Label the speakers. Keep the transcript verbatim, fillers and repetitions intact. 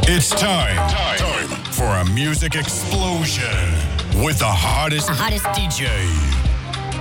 Speaker 1: It's time, time for a music explosion with the hottest,
Speaker 2: The hottest
Speaker 1: D J.